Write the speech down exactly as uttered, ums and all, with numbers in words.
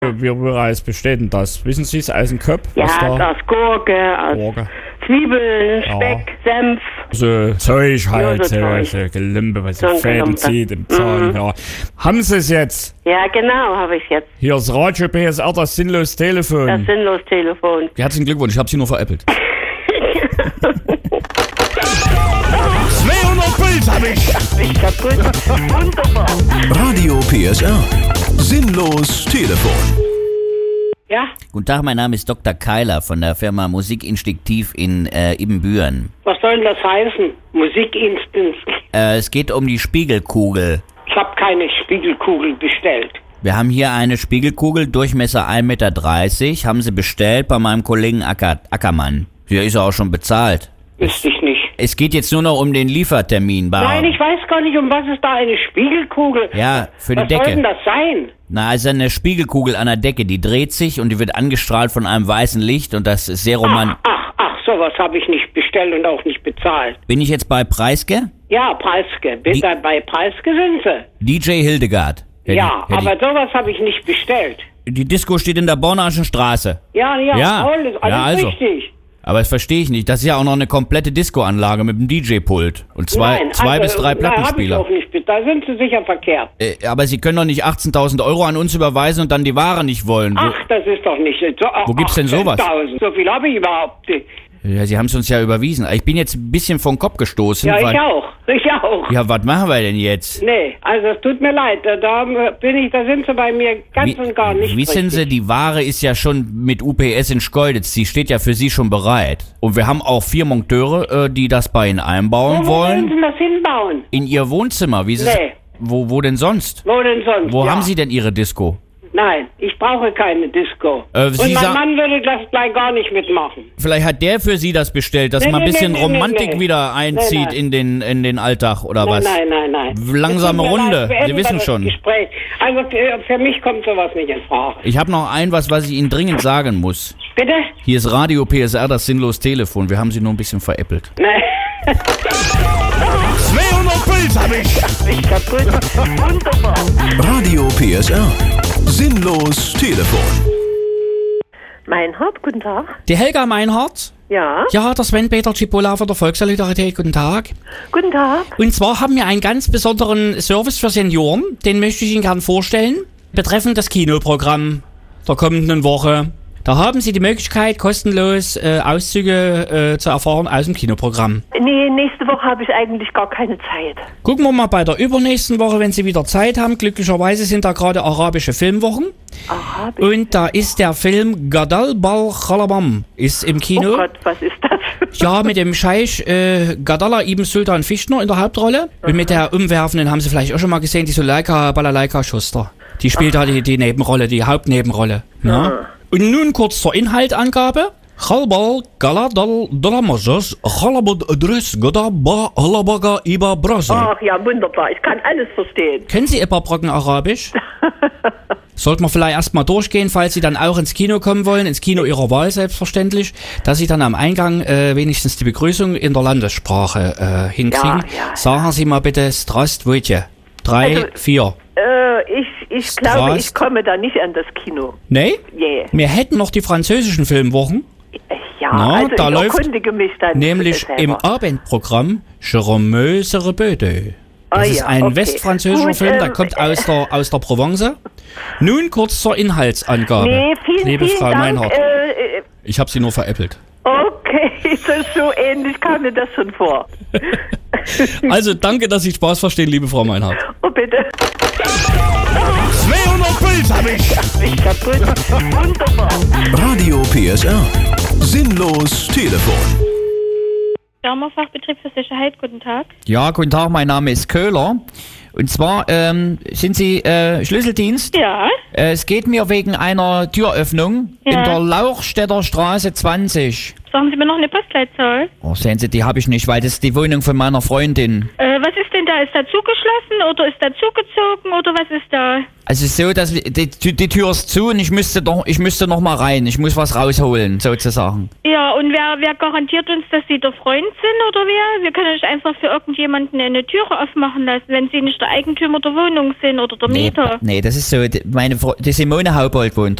Wie, woraus besteht denn das? Wissen Sie es aus dem Kopf? Ja, da? aus Gurke, aus Gurke. Zwiebeln, Speck, ja. Senf. So Zeug halt, Ja, so so, Zeug. so Gelimpe, was So so ein Fäden Gelumpe. zieht im Zahn. Mhm. Ja. Haben Sie es jetzt? Ja, genau, habe ich jetzt. Hier ist Radio P S R, das sinnlos Telefon. Das sinnlos Telefon. Herzlichen Glückwunsch, ich habe Sie nur veräppelt. zweihundert Puls hab ich. Ich kaputt. Wunderbar. Radio P S R. Sinnlos Telefon. Ja, Guten Tag, mein Name ist Doktor Keiler von der Firma Musikinstinktiv in äh, Ibbenbüren. was soll denn das heißen? Musikinstinkt. Äh, es geht um die Spiegelkugel. Ich habe keine Spiegelkugel bestellt. Wir haben hier eine Spiegelkugel, Durchmesser ein Meter dreißig, haben sie bestellt bei meinem Kollegen Acker, Ackermann. Hier ist er auch schon bezahlt. Wüsste ich nicht. Es geht jetzt nur noch um den Liefertermin. Bei Nein, ich weiß gar nicht, um was ist da eine Spiegelkugel? Ja, für die Was soll denn Decke. das sein? Na, also eine Spiegelkugel an der Decke, die dreht sich und die wird angestrahlt von einem weißen Licht und das ist sehr romantisch. Ach, ach, sowas habe ich nicht bestellt und auch nicht bezahlt. Bin ich jetzt bei Preiske? Ja, Preiske. Die- Bitte, bei Preiske sind sie. D J Hildegard. Hätte Ja, ich- hätte aber sowas habe ich nicht bestellt. ich, die Disco steht in der Bornaschen Straße. Ja, ja, Ja, alles, alles ja, also. richtig. Aber das verstehe ich nicht. Das ist ja auch noch eine komplette Disco-Anlage mit einem D J-Pult und zwei, Nein, zwei also, bis drei nein, Plattenspieler. Hab ich auch nicht, be- da sind sie sicher verkehrt. Äh, aber Sie können doch nicht achtzehntausend Euro an uns überweisen und dann die Ware nicht wollen. Wo- Ach, das ist doch nicht so. ach, Wo gibt's denn sowas? achtzehntausend. So viel habe ich überhaupt nicht. Ja, Sie haben es uns ja überwiesen. Ich bin jetzt ein bisschen vom Kopf gestoßen. Ja, weil, ich auch. Ich auch. Ja, was machen wir denn jetzt? Nee, also es tut mir leid, da, da bin ich, da sind sie bei mir ganz und gar nicht Wissen Sie, richtig. die Ware ist ja schon mit U P S in Schkeuditz. Die steht ja für Sie schon bereit. Und wir haben auch vier Monteure, äh, die das bei Ihnen einbauen Wo wollen wollen. Sie das hinbauen? In Ihr Wohnzimmer. Wie Sie es- Nee. Wo, wo denn sonst? Wo denn sonst? Wo ja. haben Sie denn Ihre Disco? Nein, ich brauche keine Disco. Äh, und Sie mein sa- Mann würde das gleich gar nicht mitmachen. Vielleicht hat der für Sie das bestellt, dass Nee, mal ein nee, bisschen nee, nee, Romantik nee. wieder einzieht Nein, nein. in den in den Alltag oder Nein, was? nein, nein, nein. Langsame Es tut mir Runde, leid, beenden Sie wir wissen das schon. Gespräch. Also für, für mich kommt sowas nicht in Frage. Ich habe noch ein was, was ich Ihnen dringend sagen muss. Bitte? Hier ist Radio P S R, das sinnlos Telefon. Wir haben Sie nur ein bisschen veräppelt. Nein. zweihundert Puls hab ich. Ich kaputt. Wunderbar. Radio P S R. Sinnlos Telefon. Meinhard, guten Tag. Die Helga Meinhardt? Ja, Ja, der Sven-Peter Cipolla von der Volkssolidarität, guten Tag. guten Tag. Und zwar haben wir einen ganz besonderen Service für Senioren, den möchte ich Ihnen gern vorstellen, betreffend das Kinoprogramm der kommenden Woche. Da haben Sie die Möglichkeit, kostenlos äh, Auszüge äh, zu erfahren aus dem Kinoprogramm. Nee, nächste Woche habe ich eigentlich gar keine Zeit. Gucken wir mal bei der übernächsten Woche, wenn Sie wieder Zeit haben. Glücklicherweise sind da gerade arabische Filmwochen. Arabisch. Und da ist der Film Gadal Bal Khalabam ist im Oh Kino. Gott, was ist das? Ja, mit dem Scheich äh, Gadalla Ibn Sultan Fichtner in der Hauptrolle. Und mit der umwerfenden, haben Sie vielleicht auch schon mal gesehen, die Suleika Balalaika Schuster. Die spielt da die, die Nebenrolle, die Hauptnebenrolle. Ja. Und nun kurz zur Inhaltangabe. Khalbal Galadal Dramazas Khalabad Adres Gadaba Alabaga Iba Brasa. Ach ja, wunderbar. Ich kann alles verstehen. Kennen Sie ein paar Brocken Arabisch? Sollten wir vielleicht erstmal durchgehen, falls Sie dann auch ins Kino kommen wollen, ins Kino Ihrer Wahl selbstverständlich, dass Sie dann am Eingang äh, wenigstens die Begrüßung in der Landessprache äh, hinkriegen. Ja, ja. Sagen Sie mal bitte Strastwojtje. Drei, Also- vier. Äh, ich ich glaube, Was? ich komme da nicht an das Kino. Nee? Yeah. Wir hätten noch die französischen Filmwochen, Ja, Na, also da ich läuft erkundige mich dann nämlich selber. im Abendprogramm Jérôme Rebeude. Das Ah ist ja, ein okay. westfranzösischer Gut, Film, der ähm, kommt aus der, aus der Provence. Nun kurz zur Inhaltsangabe. Nee, vielen, Liebe vielen Frau Dank. Meinhardt. Äh, äh, Ich habe Sie nur veräppelt. okay, das ist so ähnlich kam mir das schon vor. Also danke, dass Sie Spaß verstehen, liebe Frau Meinhardt. Oh, bitte. zweihundert Puls hab ich. Ich kaputt. Wunderbar. Radio P S R. Sinnlos Telefon. Firma-Fachbetrieb für Sicherheit, guten Tag. Ja, guten Tag, mein Name ist Köhler. Und zwar ähm, sind Sie äh, Schlüsseldienst? Ja, Äh, es geht mir wegen einer Türöffnung Ja. in der Lauchstädter Straße zwanzig. sagen Sie mir noch eine Postleitzahl. Oh, sehen Sie, die habe ich nicht, weil das ist die Wohnung von meiner Freundin. Äh, was ist denn da? Ist da zugeschlossen oder ist da zugezogen oder was ist da? Also so, dass wir, die, die Tür ist zu und ich müsste doch, ich müsste noch mal rein. Ich muss was rausholen, sozusagen. Ja, und wer, wer garantiert uns, dass Sie der Freund sind oder wer? Wir können nicht einfach für irgendjemanden eine Türe aufmachen lassen, wenn Sie nicht der Eigentümer der Wohnung sind oder der Nee, Mieter. nee, das ist so, die- meine Fre- die Simone Haubold wohnt